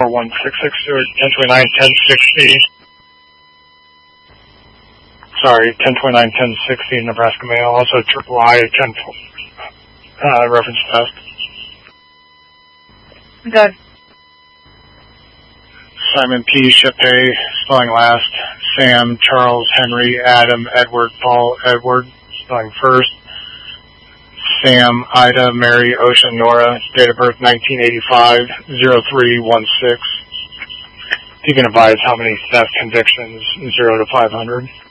1029-1060. Sorry, 1029-1060 Nebraska Mail. Also triple I 10 reference test. Good. Simon P. Shipay, spelling last. Sam, Charles, Henry, Adam, Edward, Paul, Edward, spelling first. Sam, Ida, Mary, Ocean, Nora, date of birth 1985-0316. You can advise how many theft convictions, 0 to 500.